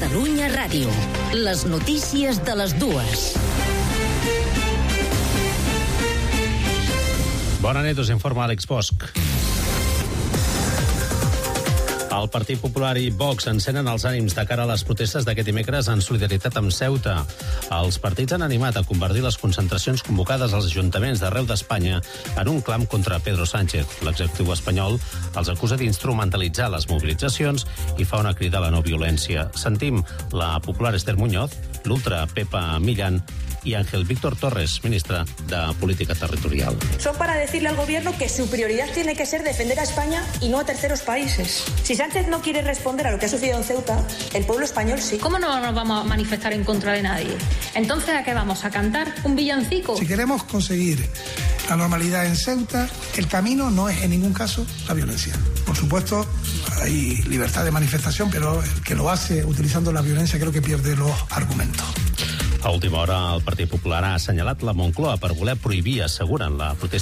Catalunya Ràdio. Les notícies de les dues. Bona nit, us informa Àlex Bosch. El Partit Popular i Vox encenen els ànims de cara a les protestes d'aquest dimecres en solidaritat amb Ceuta. Els partits han animat a convertir les concentracions convocades als ajuntaments d'arreu d'Espanya en un clam contra Pedro Sánchez. L'executiu espanyol els acusa d'instrumentalitzar les mobilitzacions i fa una crida a la no violència. Sentim la popular Esther Muñoz, l'ultra Pepa Millán y Ángel Víctor Torres, ministra de Política Territorial. Son para decirle al gobierno que su prioridad tiene que ser defender a España y no a terceros países. Si Sánchez no quiere responder a lo que ha sucedido en Ceuta, el pueblo español sí. ¿Cómo no nos vamos a manifestar en contra de nadie? Entonces, ¿a qué vamos? ¿A cantar un villancico? Si queremos conseguir la normalidad en Ceuta, el camino no es en ningún caso la violencia. Por supuesto, hay libertad de manifestación, pero el que lo hace utilizando la violencia creo que pierde los argumentos. A última hora, el Partit Popular ha assenyalat la Moncloa per voler prohibir, asseguren, la protesta